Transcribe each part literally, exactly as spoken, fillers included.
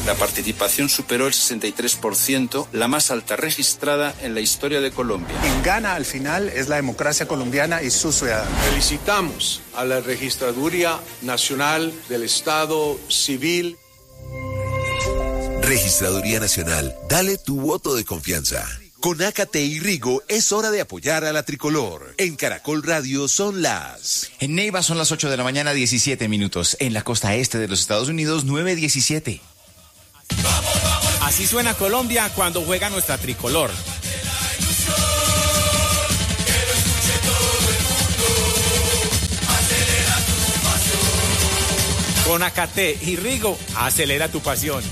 La participación superó el sesenta y tres por ciento, la más alta registrada en la historia de Colombia. Quien gana al final es la democracia colombiana y sus ciudadanos. Felicitamos a la Registraduría Nacional del Estado Civil. Registraduría Nacional, dale tu voto de confianza. Con Ácate y Rigo es hora de apoyar a la tricolor. En Caracol Radio son las... En Neiva son las ocho de la mañana, diecisiete minutos. En la costa este de los Estados Unidos, nueve diecisiete. Así suena Colombia cuando juega nuestra tricolor. Con Ácate y Rigo, acelera tu pasión.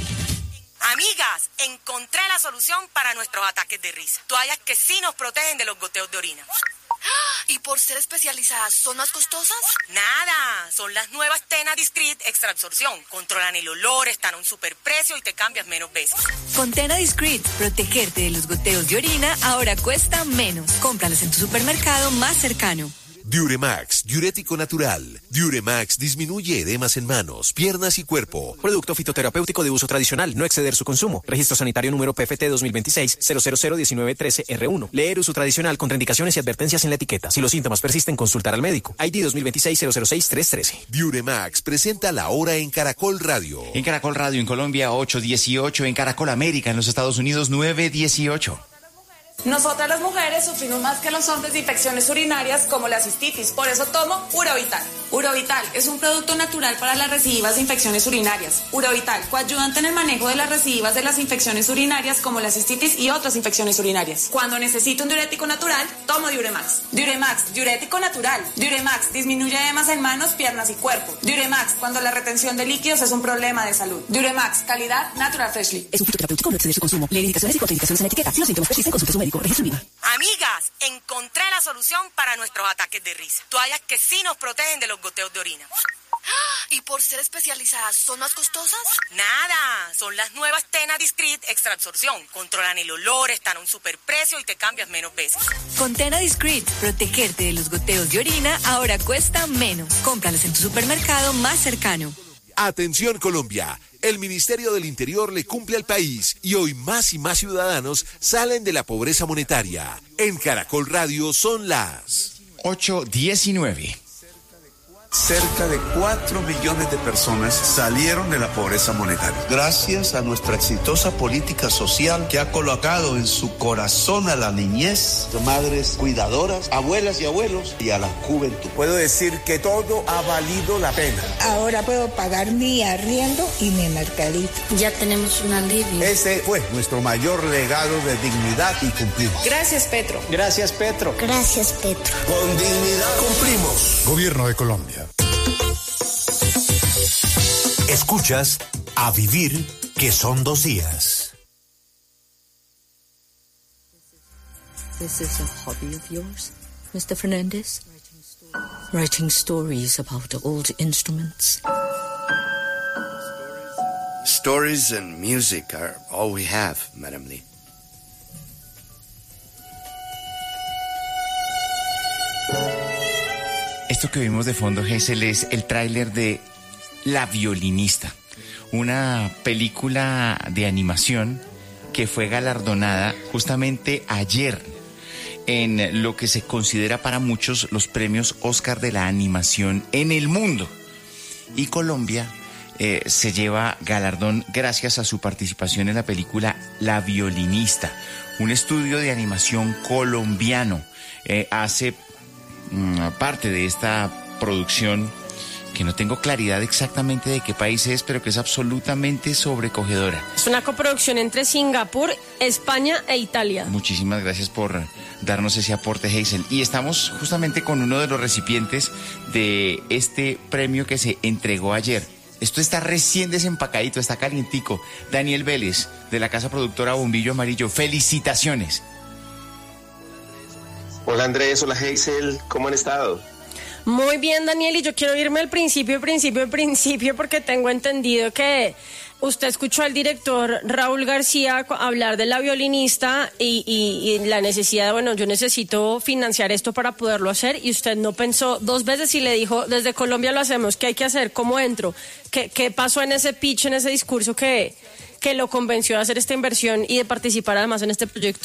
Amigas, encontré la solución para nuestros ataques de risa. Toallas que sí nos protegen de los goteos de orina. ¿Y por ser especializadas, son más costosas? Nada, son las nuevas Tena Discreet Extra Absorción. Controlan el olor, están a un superprecio y te cambias menos veces. Con Tena Discreet, protegerte de los goteos de orina ahora cuesta menos. Cómpralas en tu supermercado más cercano. Diuremax, diurético natural. Diuremax disminuye edemas en manos, piernas y cuerpo. Producto fitoterapéutico de uso tradicional, no exceder su consumo. Registro sanitario número P F T dos mil veintiséis cero cero cero diecinueve trece R uno. Leer uso tradicional, contraindicaciones y advertencias en la etiqueta. Si los síntomas persisten, consultar al médico. I D dos mil veintiséis cero cero seis tres trece. Diuremax presenta la hora en Caracol Radio. En Caracol Radio en Colombia, ocho dieciocho. En Caracol América en los Estados Unidos, nueve dieciocho. Nosotras las mujeres sufrimos más que los hombres de infecciones urinarias como la cistitis, por eso tomo Urovital. Urovital es un producto natural para las recidivas de infecciones urinarias. Urovital, coayudante en el manejo de las recidivas de las infecciones urinarias como la cistitis y otras infecciones urinarias. Cuando necesito un diurético natural, tomo Diuremax. Diuremax, diurético natural. Diuremax disminuye edemas en manos, piernas y cuerpo. Diuremax, cuando la retención de líquidos es un problema de salud. Diuremax, calidad Natural Freshly. Es un fitoterapéutico, no exceder su consumo. Leer indicaciones y contraindicaciones en la etiqueta. Si los síntomas persisten, consulte a su médico. Amigas, encontré la solución para nuestros ataques de risa. Toallas que sí nos protegen de los goteos de orina. ¿Y por ser especializadas, son más costosas? Nada, son las nuevas Tena Discreet Extra Absorción. Controlan el olor, están a un superprecio y te cambias menos veces. Con Tena Discreet, protegerte de los goteos de orina ahora cuesta menos. Cómpralas en tu supermercado más cercano. Atención Colombia, el Ministerio del Interior le cumple al país y hoy más y más ciudadanos salen de la pobreza monetaria. En Caracol Radio son las ocho diecinueve. Cerca de cuatro millones de personas salieron de la pobreza monetaria. Gracias a nuestra exitosa política social que ha colocado en su corazón a la niñez, madres cuidadoras, abuelas y abuelos y a la juventud. Puedo decir que todo ha valido la pena. Ahora puedo pagar mi arriendo y mi mercadito. Ya tenemos un alivio. Ese fue nuestro mayor legado de dignidad y cumplimos. Gracias, Petro. Gracias, Petro. Gracias, Petro. Con dignidad cumplimos. Gobierno de Colombia. Escuchas A Vivir, que son dos días. This is a hobby of yours, Mister Fernandez? Writing stories about old instruments. Stories and music are all we have, Madame Lee. Esto que vimos de fondo, Gesell, es el tráiler de La Violinista, una película de animación que fue galardonada justamente ayer en lo que se considera para muchos los premios Oscar de la animación en el mundo. Y Colombia eh, se lleva galardón gracias a su participación en la película La Violinista, un estudio de animación colombiano. Eh, hace mm, parte de esta producción que no tengo claridad exactamente de qué país es, pero que es absolutamente sobrecogedora. Es una coproducción entre Singapur, España e Italia. Muchísimas gracias por darnos ese aporte, Hazel. Y estamos justamente con uno de los recipientes de este premio que se entregó ayer. Esto está recién desempacadito, está calientico. Daniel Vélez, de la casa productora Bombillo Amarillo. ¡Felicitaciones! Hola Andrés, hola Hazel, ¿cómo han estado? Muy bien, Daniel, y yo quiero irme al principio, principio, principio, porque tengo entendido que usted escuchó al director Raúl García hablar de la violinista y, y, y la necesidad de, bueno, yo necesito financiar esto para poderlo hacer, y usted no pensó dos veces y le dijo, desde Colombia lo hacemos, ¿qué hay que hacer? ¿Cómo entro? ¿Qué, qué pasó en ese pitch, en ese discurso que, que lo convenció de hacer esta inversión y de participar además en este proyecto?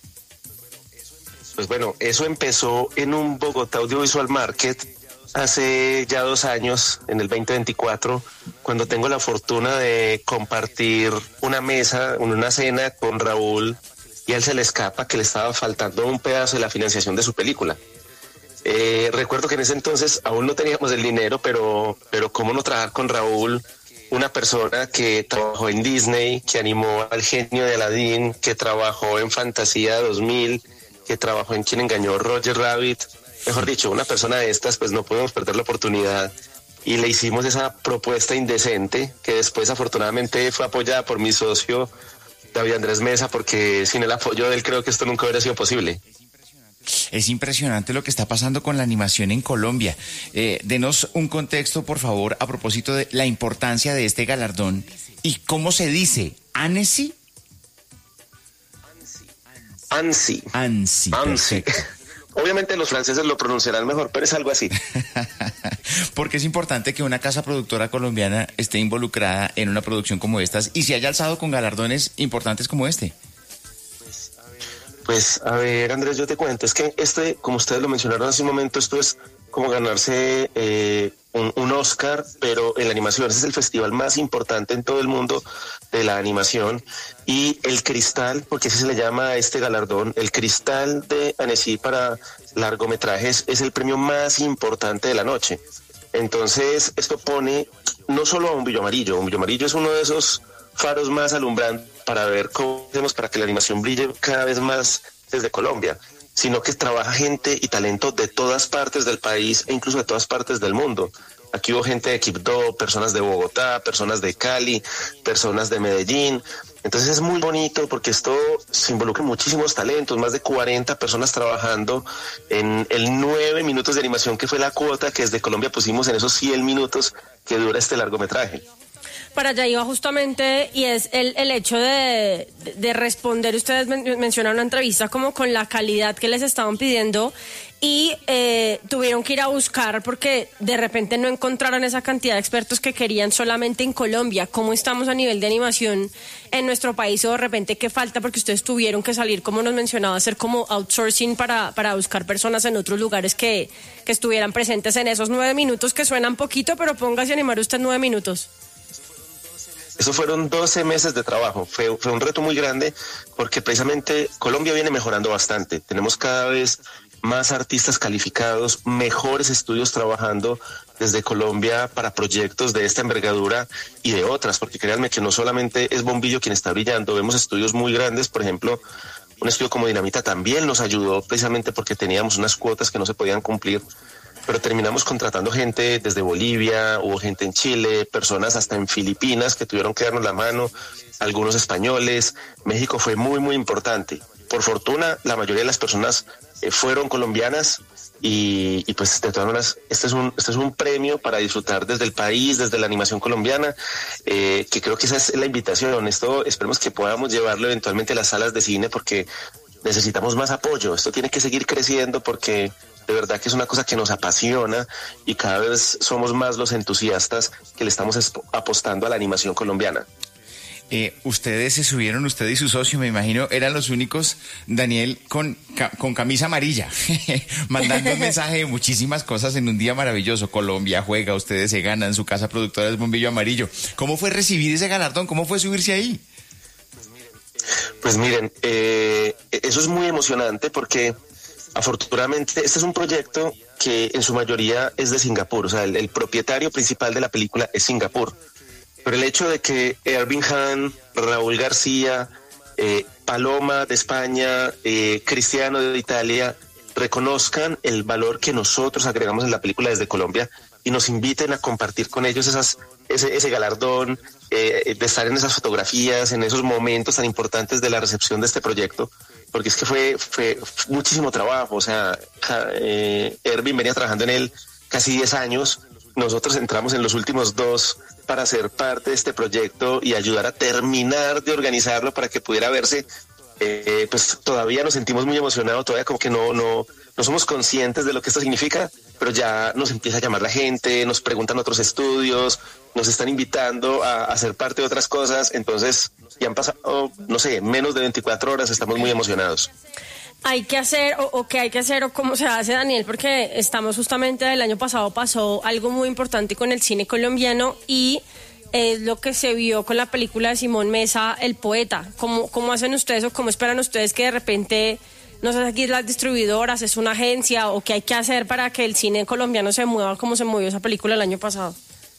Pues bueno, eso empezó en un Bogotá Audiovisual Market hace ya dos años, en el veinte veinticuatro, cuando tengo la fortuna de compartir una mesa, una cena con Raúl, y a él se le escapa que le estaba faltando un pedazo de la financiación de su película. Eh, recuerdo que en ese entonces aún no teníamos el dinero, pero, pero cómo no trabajar con Raúl, una persona que trabajó en Disney, que animó al genio de Aladdin, que trabajó en Fantasía dos mil, que trabajó en Quien engañó a Roger Rabbit. Mejor dicho, una persona de estas, pues no podemos perder la oportunidad, y le hicimos esa propuesta indecente que después afortunadamente fue apoyada por mi socio David Andrés Mesa, porque sin el apoyo de él creo que esto nunca hubiera sido posible. Es impresionante lo que está pasando con la animación en Colombia. Eh, denos un contexto, por favor, a propósito de la importancia de este galardón y cómo se dice, ¿Annecy? ANSI. ANSI, ANSI. Obviamente los franceses lo pronunciarán mejor, pero es algo así. Porque es importante que una casa productora colombiana esté involucrada en una producción como estas y se haya alzado con galardones importantes como este. Pues, a ver, Andrés, yo te cuento, es que este, como ustedes lo mencionaron hace un momento, esto es como ganarse eh, un, un Oscar, pero en la animación. Ese es el festival más importante en todo el mundo de la animación. Y el Cristal, porque así se le llama a este galardón, el Cristal de Annecy para largometrajes es el premio más importante de la noche. Entonces, esto pone no solo a Bombillo Amarillo, Bombillo Amarillo es uno de esos faros más alumbrantes para ver cómo hacemos para que la animación brille cada vez más desde Colombia, sino que trabaja gente y talento de todas partes del país e incluso de todas partes del mundo. Aquí hubo gente de Quibdó, personas de Bogotá, personas de Cali, personas de Medellín. Entonces es muy bonito porque esto se involucra en muchísimos talentos, más de cuarenta personas trabajando en el nueve minutos de animación que fue la cuota que desde Colombia pusimos en esos cien minutos que dura este largometraje. Para allá iba justamente, y es el, el hecho de, de responder, ustedes men- mencionaron una entrevista como con la calidad que les estaban pidiendo, y eh, tuvieron que ir a buscar porque de repente no encontraron esa cantidad de expertos que querían solamente en Colombia. ¿Cómo estamos a nivel de animación en nuestro país, o de repente qué falta? Porque ustedes tuvieron que salir, como nos mencionaba, hacer como outsourcing para, para buscar personas en otros lugares que, que estuvieran presentes en esos nueve minutos que suenan poquito, pero póngase a animar usted nueve minutos. Eso fueron doce meses de trabajo, fue, fue un reto muy grande porque precisamente Colombia viene mejorando bastante, tenemos cada vez más artistas calificados, mejores estudios trabajando desde Colombia para proyectos de esta envergadura y de otras, porque créanme que no solamente es Bombillo quien está brillando, vemos estudios muy grandes, por ejemplo, un estudio como Dinamita también nos ayudó precisamente porque teníamos unas cuotas que no se podían cumplir, pero terminamos contratando gente desde Bolivia, hubo gente en Chile, personas hasta en Filipinas que tuvieron que darnos la mano, algunos españoles. México fue muy, muy importante. Por fortuna, la mayoría de las personas eh, fueron colombianas y, y pues de todas maneras, este es un, este es un premio para disfrutar desde el país, desde la animación colombiana, eh, que creo que esa es la invitación. Esto esperemos que podamos llevarlo eventualmente a las salas de cine porque necesitamos más apoyo. Esto tiene que seguir creciendo porque de verdad que es una cosa que nos apasiona y cada vez somos más los entusiastas que le estamos expo- apostando a la animación colombiana. Eh, ustedes se subieron, usted y su socio, me imagino, eran los únicos, Daniel, con, ca- con camisa amarilla, mandando un mensaje de muchísimas cosas en un día maravilloso. Colombia juega, ustedes se ganan, su casa productora es Bombillo Amarillo. ¿Cómo fue recibir ese galardón? ¿Cómo fue subirse ahí? Pues miren, eh, eso es muy emocionante porque afortunadamente este es un proyecto que en su mayoría es de Singapur, o sea, el, el propietario principal de la película es Singapur. Pero el hecho de que Ervin Han, Raúl García, eh, Paloma de España, eh, Cristiano de Italia, reconozcan el valor que nosotros agregamos en la película desde Colombia y nos inviten a compartir con ellos esas, ese, ese galardón, eh, de estar en esas fotografías, en esos momentos tan importantes de la recepción de este proyecto, porque es que fue, fue muchísimo trabajo. O sea, eh, Ervin venía trabajando en él casi diez años, nosotros entramos en los últimos dos para ser parte de este proyecto y ayudar a terminar de organizarlo para que pudiera verse. Eh, pues todavía nos sentimos muy emocionados, todavía como que no, no, no somos conscientes de lo que esto significa, pero ya nos empieza a llamar la gente, nos preguntan otros estudios, nos están invitando a, a ser parte de otras cosas, entonces ya han pasado, no sé, menos de veinticuatro horas, estamos muy emocionados. Hay que hacer, o, o qué hay que hacer, o cómo se hace, Daniel, porque estamos justamente, el año pasado pasó algo muy importante con el cine colombiano y es lo que se vio con la película de Simón Mesa, El Poeta. ¿Cómo, cómo hacen ustedes o cómo esperan ustedes que de repente, no sé, aquí las distribuidoras, es una agencia o qué hay que hacer para que el cine colombiano se mueva como se movió esa película el año pasado?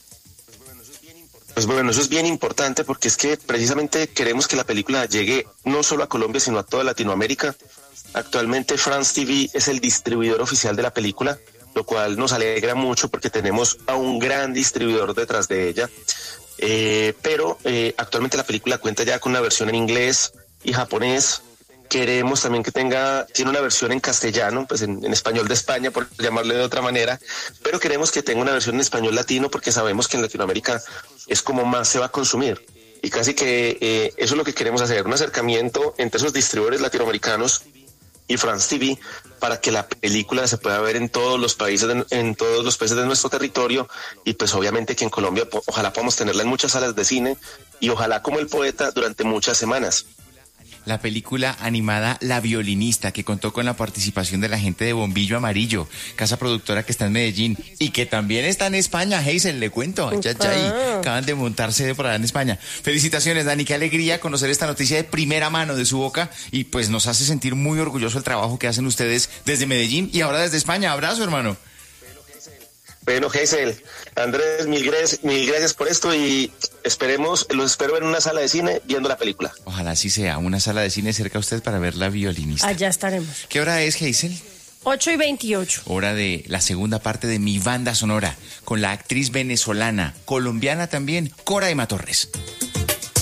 Pues bueno, eso es bien importante porque es que precisamente queremos que la película llegue no solo a Colombia, sino a toda Latinoamérica. Actualmente France T V es el distribuidor oficial de la película, lo cual nos alegra mucho porque tenemos a un gran distribuidor detrás de ella. Eh, pero eh, actualmente la película cuenta ya con una versión en inglés y japonés. Queremos también que tenga, tiene una versión en castellano, pues en, en español de España, por llamarle de otra manera, pero queremos que tenga una versión en español latino porque sabemos que en Latinoamérica es como más se va a consumir. Y casi que eh, eso es lo que queremos hacer, un acercamiento entre esos distribuidores latinoamericanos y France T V para que la película se pueda ver en todos los países de, en todos los países de nuestro territorio y pues obviamente que en Colombia po, ojalá podamos tenerla en muchas salas de cine y ojalá como El Poeta durante muchas semanas. La película animada La Violinista, que contó con la participación de la gente de Bombillo Amarillo, casa productora que está en Medellín y que también está en España. Hazel, le cuento, ya, ya, y acaban de montarse por allá en España. Felicitaciones, Dani, qué alegría conocer esta noticia de primera mano de su boca y pues nos hace sentir muy orgulloso el trabajo que hacen ustedes desde Medellín y ahora desde España. Abrazo, hermano. Bueno, Hazel, Andrés, mil gracias, mil gracias por esto y esperemos, los espero en una sala de cine viendo la película. Ojalá así sea, una sala de cine cerca a usted para ver La Violinista. Allá estaremos. ¿Qué hora es, Hazel? ocho y veintiocho. Hora de la segunda parte de Mi Banda Sonora, con la actriz venezolana, colombiana también, Cora Emma Torres.